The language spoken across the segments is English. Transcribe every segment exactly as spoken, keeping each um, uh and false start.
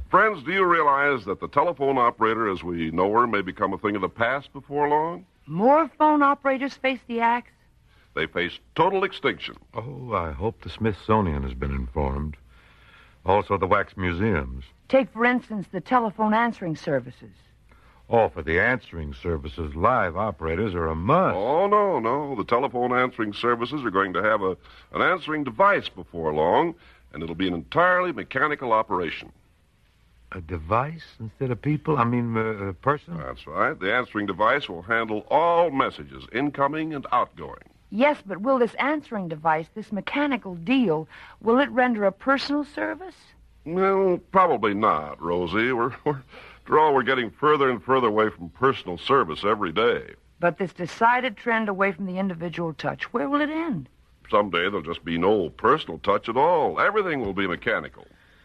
Friends, do you realize that the telephone operator as we know her may become a thing of the past before long? More phone operators face the axe? They face total extinction. Oh, I hope the Smithsonian has been informed. Also the wax museums. Take, for instance, the telephone answering services. Oh, for the answering services, live operators are a must. Oh, no, no. The telephone answering services are going to have a, an answering device before long, and it'll be an entirely mechanical operation. A device instead of people? I mean, uh, a person? That's right. The answering device will handle all messages, incoming and outgoing. Yes, but will this answering device, this mechanical deal, will it render a personal service? Well, probably not, Rosie. We're, we're, after all, we're getting further and further away from personal service every day. But this decided trend away from the individual touch, where will it end? Someday there'll just be no personal touch at all. Everything will be mechanical.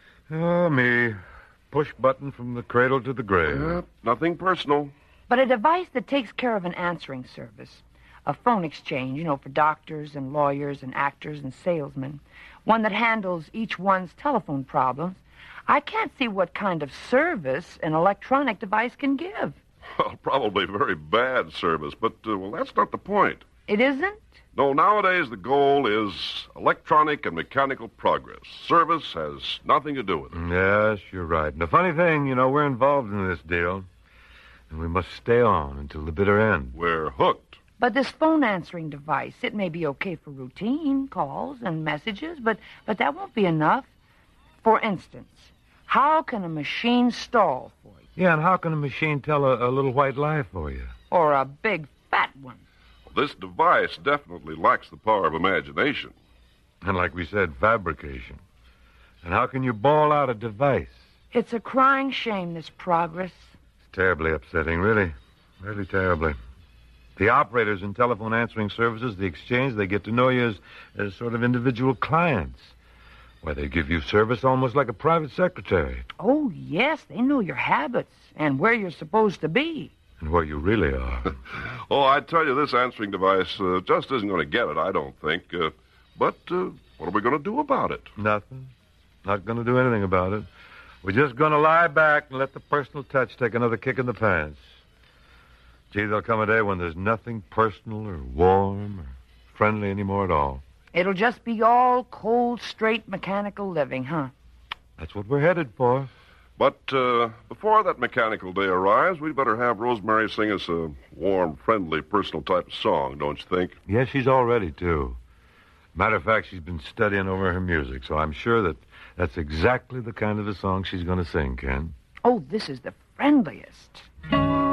Oh, me. Push button from the cradle to the grave. Yeah, nothing personal. But a device that takes care of an answering service, a phone exchange, you know, for doctors and lawyers and actors and salesmen, one that handles each one's telephone problems, I can't see what kind of service an electronic device can give. Well, probably very bad service, but, uh, well, that's not the point. It isn't? No, nowadays the goal is electronic and mechanical progress. Service has nothing to do with it. Yes, you're right. And the funny thing, you know, we're involved in this deal, and we must stay on until the bitter end. We're hooked. But this phone answering device, it may be okay for routine calls and messages, but, but that won't be enough. For instance, how can a machine stall for you? Yeah, and how can a machine tell a, a little white lie for you? Or a big fat one? This device definitely lacks the power of imagination. And like we said, fabrication. And how can you ball out a device? It's a crying shame, this progress. It's terribly upsetting, really. Really terribly. The operators in telephone answering services, the exchange, they get to know you as, as sort of individual clients. Why, they give you service almost like a private secretary. Oh, yes, they know your habits and where you're supposed to be. And where you really are. Oh, I tell you, this answering device uh, just isn't going to get it, I don't think. Uh, but uh, what are we going to do about it? Nothing. Not going to do anything about it. We're just going to lie back and let the personal touch take another kick in the pants. Gee, there'll come a day when there's nothing personal or warm or friendly anymore at all. It'll just be all cold, straight, mechanical living, huh? That's what we're headed for. But uh, before that mechanical day arrives, we'd better have Rosemary sing us a warm, friendly, personal type of song, don't you think? Yes, she's all ready, too. Matter of fact, she's been studying over her music, so I'm sure that that's exactly the kind of a song she's going to sing, Ken. Oh, this is the friendliest.